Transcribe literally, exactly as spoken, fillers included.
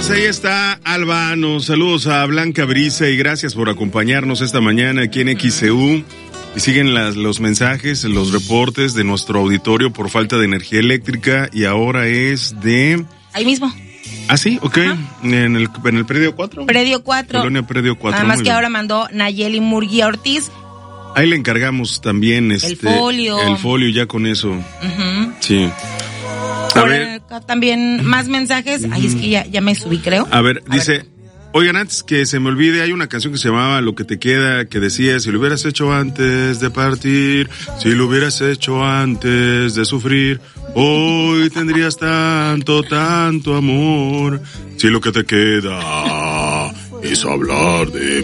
Ahí está Albano, saludos a Blanca Brisa y gracias por acompañarnos esta mañana aquí en X C U. Y siguen las, los mensajes, los reportes de nuestro auditorio por falta de energía eléctrica y ahora es de... Ahí mismo. Ah, sí, ok, en el, en el predio cuatro. Predio cuatro. Colonia Predio cuatro. Nada más que bien. ahora mandó Nayeli Murguía Ortiz. Ahí le encargamos también este... El folio. El folio ya con eso. Uh-huh. Sí. A Por ver. acá también más mensajes. Ay, es que ya, ya me subí, creo. A ver, A dice, ver. oigan, antes que se me olvide, hay una canción que se llamaba Lo que te queda, que decía, si lo hubieras hecho antes de partir, si lo hubieras hecho antes de sufrir, hoy tendrías tanto, tanto amor, si lo que te queda es hablar de